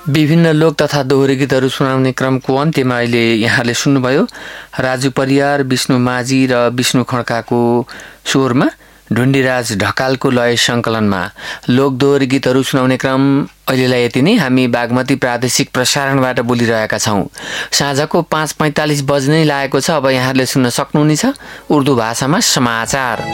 विभिन्न लोक तथा दोहोरी गीतहरू सुनाउने क्रमको अन्त्यमा अहिले यहाँले सुन्नुभयो राजु परियार, विष्णु माझी र विष्णु खड्काको स्वरमा ढुण्डीराज ढकालको लय सङ्कलनमा लोक दोहोरी गीतहरू सुनाउने क्रम अहिलेलाई यति नै। हामी बागमती प्रादेशिक प्रसारणबाट बोलिरहेका छौँ। साँझको 5:45 बज्नै लागेको छ। अब यहाँले सुन्न सक्नुहुनेछ उर्दू भाषामा समाचार।